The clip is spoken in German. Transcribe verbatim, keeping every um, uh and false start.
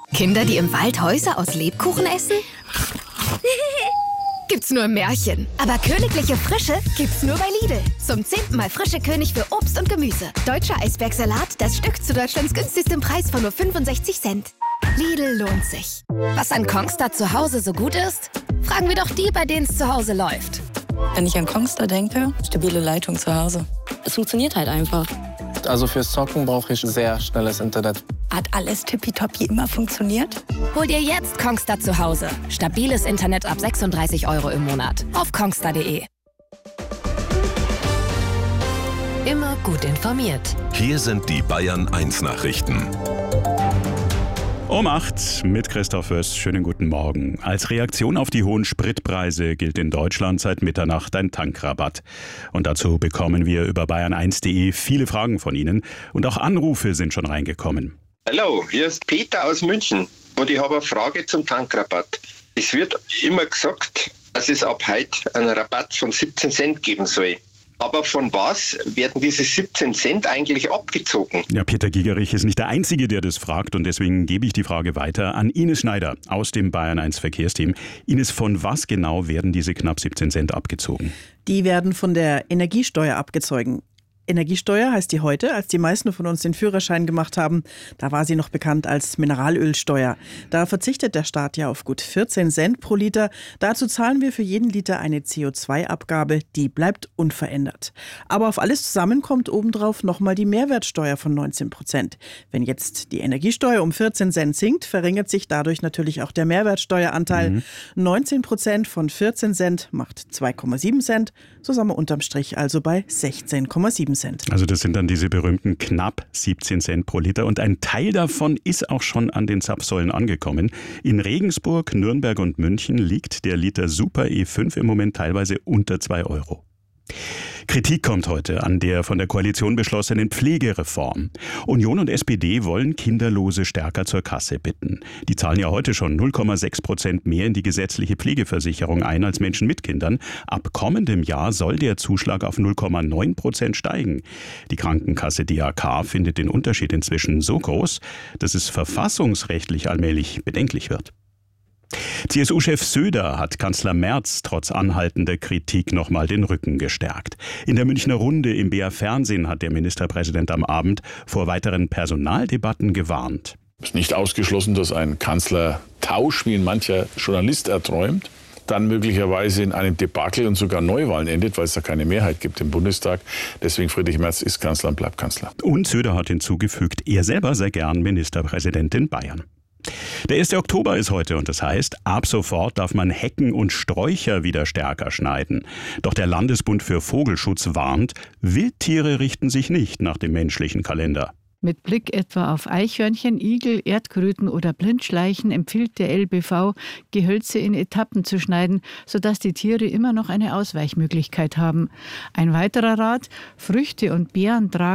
Kinder, die im Wald Häuser aus Lebkuchen essen? Gibt's nur im Märchen. Aber königliche Frische gibt's nur bei Lidl. Zum zehnten Mal frische König für Obst und Gemüse. Deutscher Eisbergsalat, das Stück zu Deutschlands günstigstem Preis von nur fünfundsechzig Cent. Lidl lohnt sich. Was an Kongstar zu Hause so gut ist? Fragen wir doch die, bei denen es zu Hause läuft. Wenn ich an Kongstar denke, stabile Leitung zu Hause. Es funktioniert halt einfach. Also fürs Zocken brauche ich sehr schnelles Internet. Hat alles tippitoppi immer funktioniert? Hol dir jetzt Kongstar zu Hause. Stabiles Internet ab sechsunddreißig Euro im Monat. Auf kongstar punkt de. Immer gut informiert. Hier sind die Bayern eins Nachrichten. Um acht mit Christoph Wöss. Schönen guten Morgen. Als Reaktion auf die hohen Spritpreise gilt in Deutschland seit Mitternacht ein Tankrabatt. Und dazu bekommen wir über bayern eins punkt de viele Fragen von Ihnen. Und auch Anrufe sind schon reingekommen. Hallo, hier ist Peter aus München und ich habe eine Frage zum Tankrabatt. Es wird immer gesagt, dass es ab heute einen Rabatt von siebzehn Cent geben soll. Aber von was werden diese siebzehn Cent eigentlich abgezogen? Ja, Peter Gigerich ist nicht der Einzige, der das fragt, und deswegen gebe ich die Frage weiter an Ines Schneider aus dem Bayern eins Verkehrsteam. Ines, von was genau werden diese knapp siebzehn Cent abgezogen? Die werden von der Energiesteuer abgezogen. Energiesteuer heißt die heute, als die meisten von uns den Führerschein gemacht haben. Da war sie noch bekannt als Mineralölsteuer. Da verzichtet der Staat ja auf gut vierzehn Cent pro Liter. Dazu zahlen wir für jeden Liter eine C O zwei Abgabe, die bleibt unverändert. Aber auf alles zusammen kommt obendrauf nochmal die Mehrwertsteuer von neunzehn Prozent. Wenn jetzt die Energiesteuer um vierzehn Cent sinkt, verringert sich dadurch natürlich auch der Mehrwertsteueranteil. Mhm. neunzehn Prozent von vierzehn Cent macht zwei Komma sieben Cent. So sind wir unterm Strich also bei sechzehn Komma sieben Cent. Also das sind dann diese berühmten knapp siebzehn Cent pro Liter, und ein Teil davon ist auch schon an den Zapfsäulen angekommen. In Regensburg, Nürnberg und München liegt der Liter Super E fünf im Moment teilweise unter zwei Euro. Kritik kommt heute an der von der Koalition beschlossenen Pflegereform. Union und S P D wollen Kinderlose stärker zur Kasse bitten. Die zahlen ja heute schon null Komma sechs Prozent mehr in die gesetzliche Pflegeversicherung ein als Menschen mit Kindern. Ab kommendem Jahr soll der Zuschlag auf null Komma neun Prozent steigen. Die Krankenkasse D A K findet den Unterschied inzwischen so groß, dass es verfassungsrechtlich allmählich bedenklich wird. C S U-Chef Söder hat Kanzler Merz trotz anhaltender Kritik nochmal den Rücken gestärkt. In der Münchner Runde im B R Fernsehen hat der Ministerpräsident am Abend vor weiteren Personaldebatten gewarnt. Es ist nicht ausgeschlossen, dass ein Kanzlertausch, wie ihn mancher Journalist erträumt, dann möglicherweise in einem Debakel und sogar Neuwahlen endet, weil es da keine Mehrheit gibt im Bundestag. Deswegen Friedrich Merz ist Kanzler und bleibt Kanzler. Und Söder hat hinzugefügt, er selber sei gern Ministerpräsident in Bayern. Der erste Oktober ist heute und das heißt, ab sofort darf man Hecken und Sträucher wieder stärker schneiden. Doch der Landesbund für Vogelschutz warnt, Wildtiere richten sich nicht nach dem menschlichen Kalender. Mit Blick etwa auf Eichhörnchen, Igel, Erdkröten oder Blindschleichen empfiehlt der L B V, Gehölze in Etappen zu schneiden, sodass die Tiere immer noch eine Ausweichmöglichkeit haben. Ein weiterer Rat: Früchte und Beeren tragen